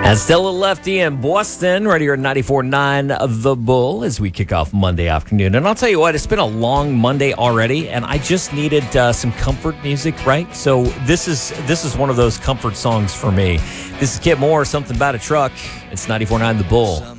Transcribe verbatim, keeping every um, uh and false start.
And Stella Lefty and Boston right here at ninety-four point nine The Bull as we kick off Monday afternoon. And I'll tell you what, it's been a long Monday already, and I just needed uh, some comfort music, right? So this is this is one of those comfort songs for me. This is Kit Moore, Something About a Truck. It's ninety-four point nine The Bull.